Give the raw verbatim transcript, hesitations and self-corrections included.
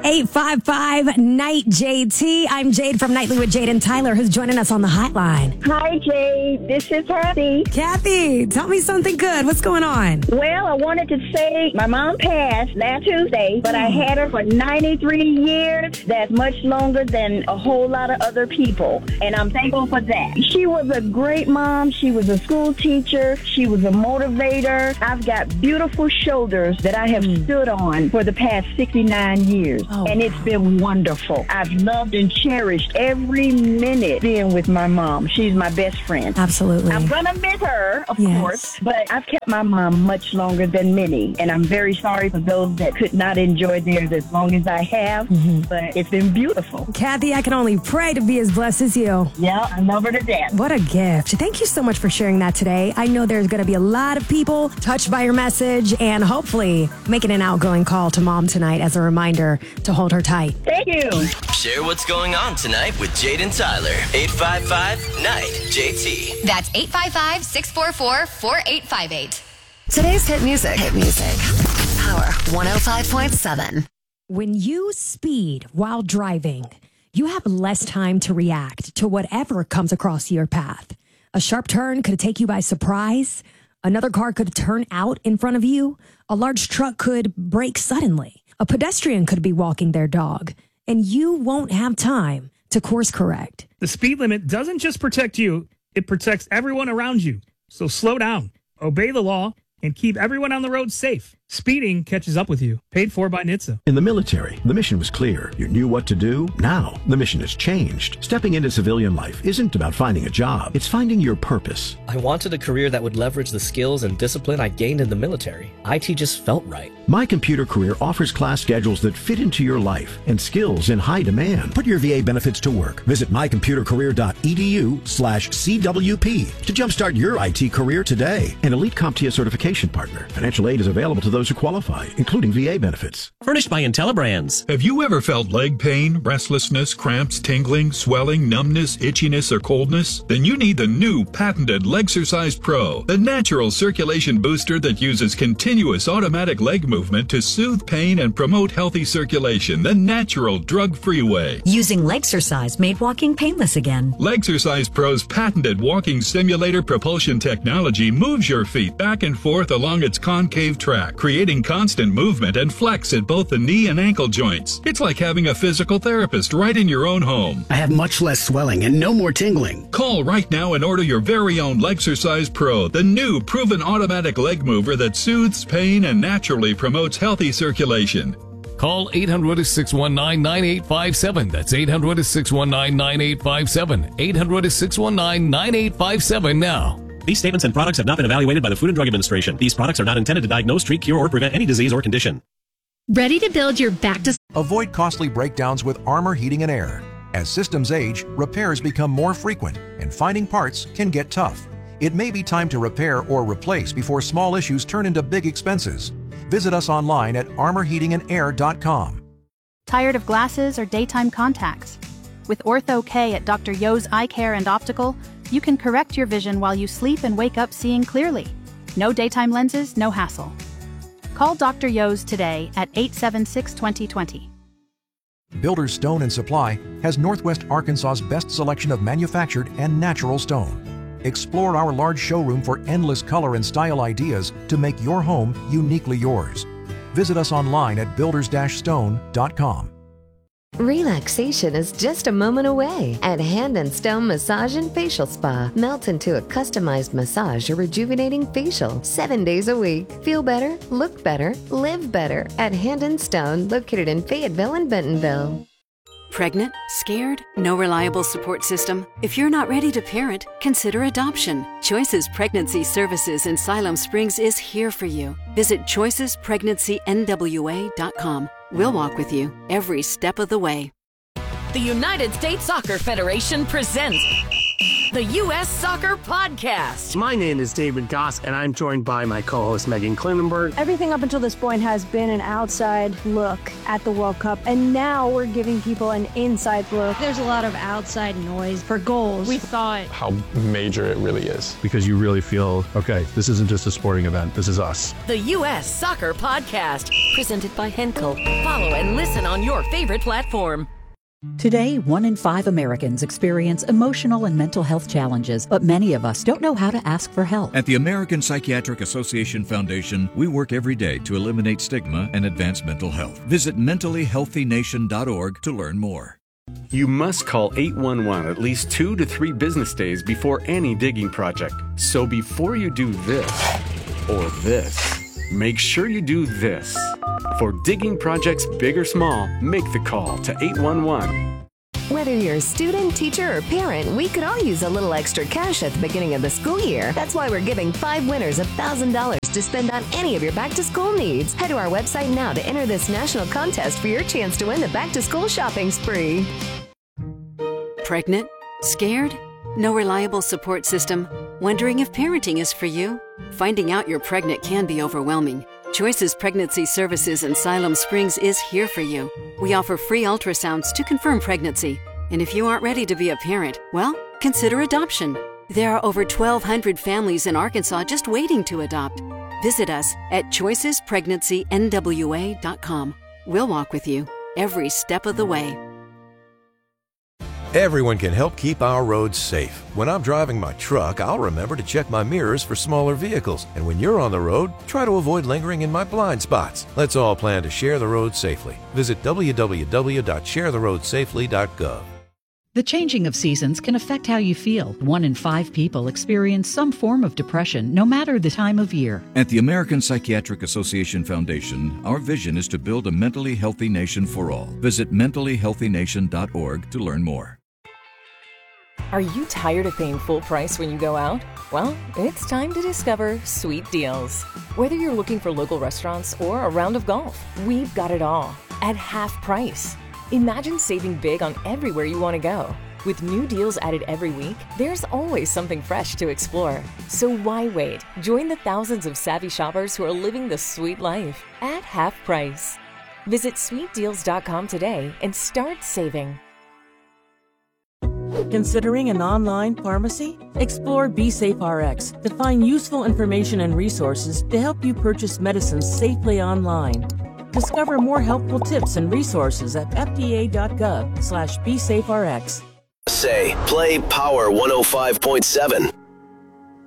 eight five five, night J T. I'm Jade from Nightly with Jade and Tyler, who's joining us on the hotline. Hi, Jade. This is Kathy. Kathy, tell me something good. What's going on? Well, I wanted to say my mom passed last Tuesday, but I had her for ninety-three years. That's much longer than a whole lot of other people, and I'm thankful for that. She was a great mom. She was a school teacher. She was a motivator. I've got beautiful shoulders that I have mm. stood on for the past sixty-nine years, oh, and it's been wonderful. I've loved and cherished every minute being with my mom. She's my best friend. Absolutely. I'm going to miss her, of yes. course, but I've kept my mom much longer than many, and I'm very sorry for those that could not enjoy theirs as long as I have, mm-hmm. but it's been beautiful. Kathy, I can only pray to be as blessed as you. Yeah, I love her to death. What a gift. Thank you so much for sharing that today. I know there's going to be a lot of people touched by your message, and hopefully making an outgoing call to mom tonight as a reminder to hold her tight. Thank you. Share what's going on tonight with Jade and Tyler. eight five five, night J T. That's eight five five, six four four, four eight five eight. Today's hit music. Hit music. Power one oh five point seven. When you speed while driving, you have less time to react to whatever comes across your path. A sharp turn could take you by surprise. Another car could turn out in front of you. A large truck could brake suddenly. A pedestrian could be walking their dog, and you won't have time to course correct. The speed limit doesn't just protect you, it protects everyone around you. So slow down, obey the law, and keep everyone on the road safe. Speeding catches up with you. Paid for by N H T S A. In the military, the mission was clear. You knew what to do. Now, the mission has changed. Stepping into civilian life isn't about finding a job. It's finding your purpose. I wanted a career that would leverage the skills and discipline I gained in the military. I T just felt right. My Computer Career offers class schedules that fit into your life and skills in high demand. Put your V A benefits to work. Visit mycomputercareer.edu slash CWP to jumpstart your I T career today. An elite CompTIA certification partner. Financial aid is available to those who qualify, including V A benefits. Furnished by IntelliBrands. Have you ever felt leg pain, restlessness, cramps, tingling, swelling, numbness, itchiness, or coldness? Then you need the new patented Legsercise Pro, the natural circulation booster that uses continuous automatic leg movement to soothe pain and promote healthy circulation the natural, drug-free way. Using Legsercise made walking painless again. Legsercise Pro's patented walking simulator propulsion technology moves your feet back and forth along its concave track, creating constant movement and flex at both the knee and ankle joints. It's like having a physical therapist right in your own home. I have much less swelling and no more tingling. Call right now and order your very own Legsercise Pro, the new proven automatic leg mover that soothes pain and naturally promotes healthy circulation. Call eight hundred, six one nine, nine eight five seven. That's eight hundred, six one nine, nine eight five seven. eight hundred, six one nine, nine eight five seven now. These statements and products have not been evaluated by the Food and Drug Administration. These products are not intended to diagnose, treat, cure, or prevent any disease or condition. Ready to build your back to... Avoid costly breakdowns with Armor Heating and Air. As systems age, repairs become more frequent, and finding parts can get tough. It may be time to repair or replace before small issues turn into big expenses. Visit us online at armor heating and air dot com. Tired of glasses or daytime contacts? With Ortho K at Doctor Yo's Eye Care and Optical, you can correct your vision while you sleep and wake up seeing clearly. No daytime lenses, no hassle. Call Doctor Yo's today at eight seven six, two zero two zero. Builders Stone and Supply has Northwest Arkansas's best selection of manufactured and natural stone. Explore our large showroom for endless color and style ideas to make your home uniquely yours. Visit us online at builders stone dot com. Relaxation is just a moment away at Hand and Stone Massage and Facial Spa. Melt into a customized massage or rejuvenating facial seven days a week. Feel better, look better, live better at Hand and Stone, located in Fayetteville and Bentonville. Pregnant? Scared? No reliable support system? If you're not ready to parent, consider adoption. Choices Pregnancy Services in Siloam Springs is here for you. Visit choices pregnancy N W A dot com. We'll walk with you every step of the way. The United States Soccer Federation presents the U S Soccer Podcast. My name is David Goss, and I'm joined by my co-host Megan Klinenberg. Everything up until this point has been an outside look at the World Cup, and now we're giving people an inside look. There's a lot of outside noise for goals. We thought how major it really is. Because you really feel, okay, this isn't just a sporting event, this is us. The U S Soccer Podcast, presented by Henkel. Follow and listen on your favorite platform. Today, one in five Americans experience emotional and mental health challenges, but many of us don't know how to ask for help. At the American Psychiatric Association Foundation, we work every day to eliminate stigma and advance mental health. Visit mentally healthy nation dot org to learn more. You must call eight one one at least two to three business days before any digging project. So before you do this or this, make sure you do this. For digging projects big or small, make the call to eight one one. Whether you're a student, teacher, or parent, we could all use a little extra cash at the beginning of the school year. That's why we're giving five winners one thousand dollars to spend on any of your back-to-school needs. Head to our website now to enter this national contest for your chance to win the back-to-school shopping spree. Pregnant? Scared? No reliable support system? Wondering if parenting is for you? Finding out you're pregnant can be overwhelming. Choices Pregnancy Services in Siloam Springs is here for you. We offer free ultrasounds to confirm pregnancy. And if you aren't ready to be a parent, well, consider adoption. There are over twelve hundred families in Arkansas just waiting to adopt. Visit us at choices pregnancy N W A dot com. We'll walk with you every step of the way. Everyone can help keep our roads safe. When I'm driving my truck, I'll remember to check my mirrors for smaller vehicles. And when you're on the road, try to avoid lingering in my blind spots. Let's all plan to share the road safely. Visit w w w dot share the road safely dot gov. The changing of seasons can affect how you feel. One in five people experience some form of depression, no matter the time of year. At the American Psychiatric Association Foundation, our vision is to build a mentally healthy nation for all. Visit mentally healthy nation dot org to learn more. Are you tired of paying full price when you go out? Well, it's time to discover Sweet Deals. Whether you're looking for local restaurants or a round of golf, we've got it all at half price. Imagine saving big on everywhere you want to go. With new deals added every week, there's always something fresh to explore. So why wait? Join the thousands of savvy shoppers who are living the sweet life at half price. Visit sweet deals dot com today and start saving. Considering an online pharmacy? Explore BeSafeRx to find useful information and resources to help you purchase medicines safely online. Discover more helpful tips and resources at f d a dot gov slash BeSafeRx. Say, play Power one oh five point seven.